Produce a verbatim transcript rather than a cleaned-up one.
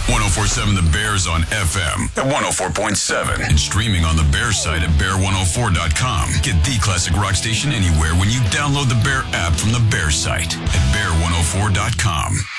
one oh four point seven The Bear's on F M at one oh four point seven. And streaming on the Bear site at bear one oh four dot com. Get the classic rock station anywhere when you download the Bear app from the Bear site at bear one oh four dot com.